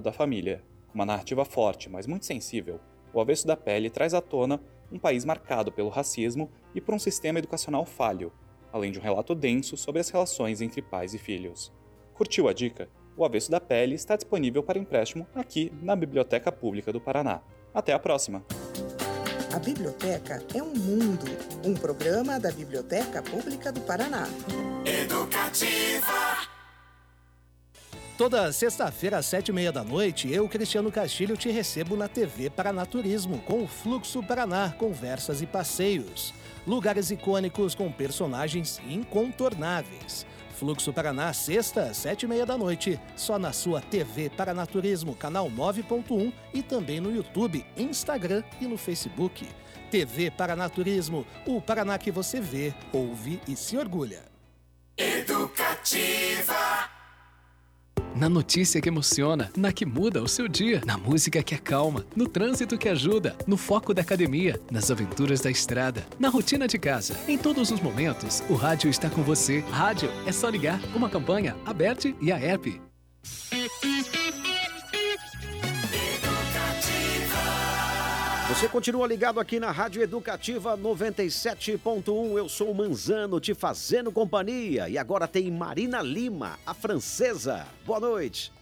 da família. Uma narrativa forte, mas muito sensível, O Avesso da Pele traz à tona um país marcado pelo racismo e por um sistema educacional falho, além de um relato denso sobre as relações entre pais e filhos. Curtiu a dica? O Avesso da Pele está disponível para empréstimo aqui na Biblioteca Pública do Paraná. Até a próxima! A Biblioteca é um mundo, um programa da Biblioteca Pública do Paraná. Educativa. Toda sexta-feira às 7h30 eu, Cristiano Castilho, te recebo na TV Paranaturismo com o Fluxo Paraná, conversas e passeios. Lugares icônicos com personagens incontornáveis. Fluxo Paraná, sexta às 7h30, só na sua TV Paranaturismo, canal 9.1 e também no YouTube, Instagram e no Facebook. TV Paranaturismo, o Paraná que você vê, ouve e se orgulha. Educativa. Na notícia que emociona, na que muda o seu dia, na música que acalma, no trânsito que ajuda, no foco da academia, nas aventuras da estrada, na rotina de casa. Em todos os momentos, o rádio está com você. Rádio é só ligar, uma campanha, Aberte e a app. Você continua ligado aqui na Rádio Educativa 97.1. Eu sou o Manzano, te fazendo companhia. E agora tem Marina Lima, a francesa. Boa noite.